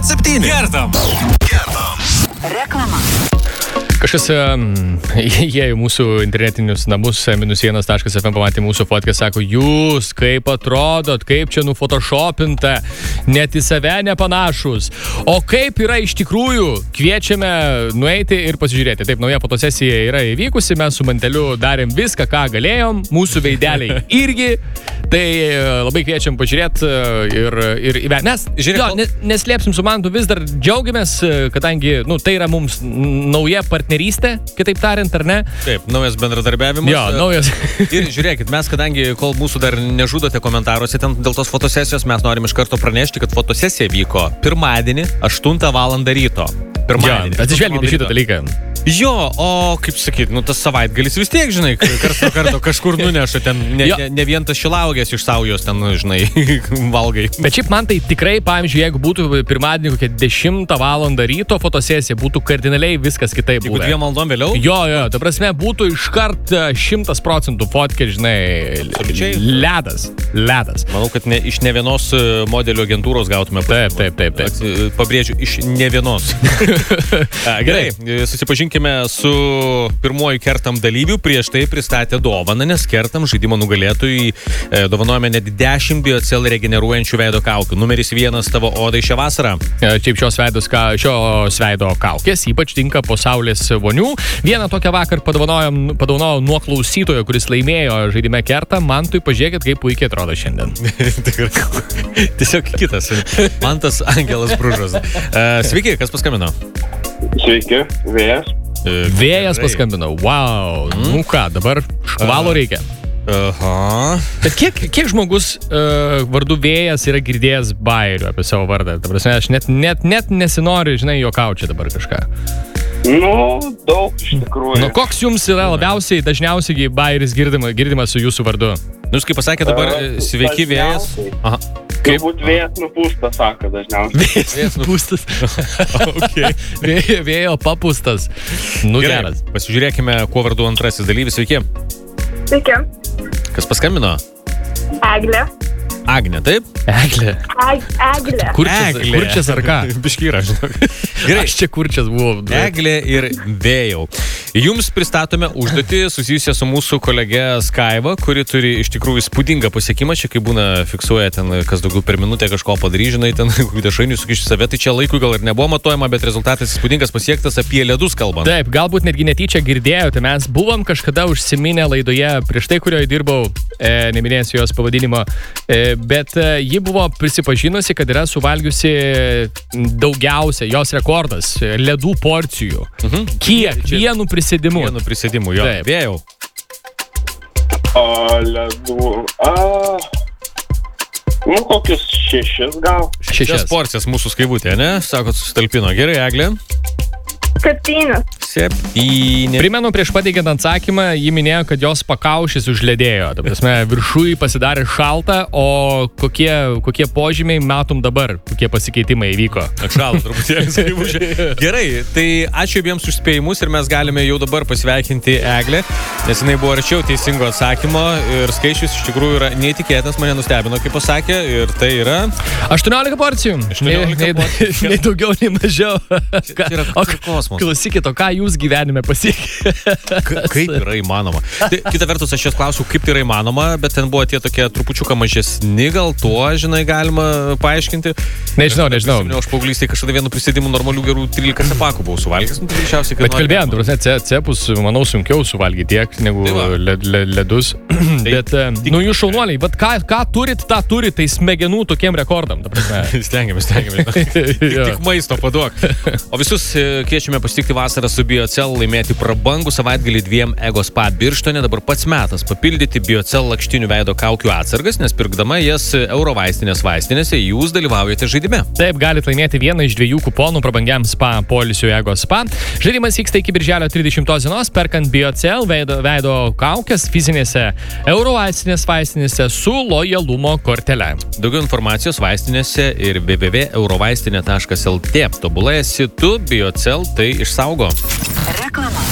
7. Kertam. Reklama. Kažkas įėjo mūsų internetinius namus -1.fm, pamatė mūsų fotkę, sako, jūs kaip atrodot, kaip čia nufotoshopinta, net į save nepanašus. O kaip yra iš tikrųjų, kviečiame nueiti ir pasižiūrėti. Taip, nauja fotosesija yra įvykusi, mes su Manteliu darėm viską, ką galėjom, mūsų veideliai irgi, tai labai kviečiam pažiūrėti ir mes, neslėpsim su Mantu, vis dar džiaugiamės, kadangi, tai yra mums nauja partnerystė, kitaip tariant, ar ne? Taip, naujas bendradarbiavimas. Jo, naujas. Ir žiūrėkit, mes, kadangi kol mūsų dar nežudote komentaruose ten dėl tos fotosesijos, mes norim iš karto pranešti, kad fotosesija vyko pirmadienį 8 val. Ryto. Pirmadienį. Atsižvelgite šitą dalyką. Jo, o kaip sakyt, tas savaitgalis vis tiek, žinai, karto kažkur nuneša ten, ne vien tas šilaugės iš saujos ten, žinai, valgai. Bet šiaip man tai tikrai, pavyzdžiui, jeigu būtų pirmadienį kokia 10 val. Ryto fotosesija, būtų kardinaliai viskas kitaip buvę. Jeigu 2 valandom vėliau? Jo, ta prasme, būtų iškart 100% fotkė, žinai, ledas. Manau, kad iš ne vienos modelių agentūros gautume. Taip. Pabrėžiu, iš ne vienos. Gerai, susipažinkime su pirmuoju Kertam dalyviu. Prieš tai pristatė dovaną, nes Kertam žaidimo nugalėtojui dovanojame net 10 BioCell regeneruojančių veido kaukių. Numeris 1 tavo odai šią vasarą. Šiaip šios veido kaukės ypač tinka po saulės vonių. Vieną tokią vakar padovanojau nuo klausytojo, kuris laimėjo žaidime Kertam. Mantui, pažiūrėkit, kaip puikiai atrodo šiandien. Tiesiog kitas. Mantas Angelas Bružas. Sveiki, kas paskambino? Sveiki, Vėjas. Vėjas paskambino. Wow. Ką, dabar škvalo reikia. Aha. Bet kiek žmogus vardu Vėjas yra girdėjęs bairių apie savo vardą? Ta prasme, aš net nesinori, žinai, juokauti dabar kažką. Daug iš tikrųjų. Koks jums yra dažniausiai bairis girdimas su jūsų vardu? Jūs kaip pasakė dabar, sveiki Vėjas. Aha. Galbūt Vėjas nupūstas, sako dažniausiai. Vėjas nupūstas. Okay. Vėjo papūstas. Geras. Pasižiūrėkime, kuo vardu antrasis dalyvis. Sveiki. Sveiki. Kas paskambino? Eglė. Agnė, taip? Eglė. Eglė. Kurčias ar ką? Biškyra, žinok. Gerai. Aš čia kurčias buvau. Eglė ir Vėjau. Jums pristatome užduotį susijusią su mūsų kolege Skaiva, kuri turi iš tikrųjų įspūdingą pasiekimą. Čia kai būna fiksuoja ten, kas daugiau per minutę kažko padarys, žinai, ten kokių dešainių sukišti save, tai čia laikui gal ir nebuvo matuojama, bet rezultatas įspūdingas pasiektas apie ledus kalbant. Taip, galbūt netgi netyčia girdėjote, mes buvom kažkada užsiminę laidoje prieš tai, kurioje dirbau, neminėsiu jos pavadinimo, bet ji buvo prisipažinusi, kad yra suvalgiusi daugiausia, jos rekordas, ledų porcijų. Kiek? Vienu prisėdimu. Vienu prisėdimu, jo. Taip. Vėjau. Ledų. Kokius 6 gal. 6 porcijas mūsų skaivutė, ne? Sakot, susitalpino. Gerai, Eglė. 7. 7. Primenu, prieš pateikiant atsakymą, ji minėjo, kad jos pakaušis užledėjo. Ta prasme, viršui pasidarė šalta, o kokie požymiai matom dabar, kokie pasikeitimai įvyko. Šalta, truputėlį. Gerai, tai ačiū abiems už spėjimus ir mes galime jau dabar pasveikinti Eglę, nes jinai buvo arčiau teisingo atsakymo ir skaičius iš tikrųjų yra neįtikėtinas, mane nustebino, kaip pasakė, ir tai yra 18 porcijų. 18 porcijų. Nei daugiau, nei mažiau. Tai yra kosmos. Klausykit, o ką jūs gyvenime pasiekė? Kaip yra įmanoma? Tai, kita vertus, aš jas klausiu, kaip tai yra įmanoma, bet ten buvo tie tokie trupučiuką mažesni, gal tuo, žinai, galima paaiškinti. Nežinau. Aš paauglystėje kažkada vienu prisėdimu normalių gerų 13 cepakų buvau suvalgęs. Bet kalbėjant, cepus, manau, sunkiau suvalgyti tiek negu ledus. Bet, jūs šaunuoliai, bet ką turit, tą turit, tai smegenų tokiem rekordam. Stengiamės. Tik maisto paduok. O visus kviečiame pasitikti vasarą su BioCell, laimėti prabangų savaitgalį 2 Ego Spa Birštone. Dabar pats metas papildyti BioCell lakštinių veido kaukių atsargas, nes pirkdama jas Eurovaistinės vaistinėse jūs dalyvaujate žaidime. Taip, galite laimėti vieną iš 2 kuponų prabangiam spa poilsiui Ego Spa. Žaidimas vyksta iki birželio 30 dienos, perkant BioCell veido kaukės fizinėse Eurovaistinės vaistinėse su lojalumo kortele. Daugiau informacijos vaistinėse ir www.eurovaistinė.lt. Tobulai esi tu, BioCell tai išsaugo. Reklama.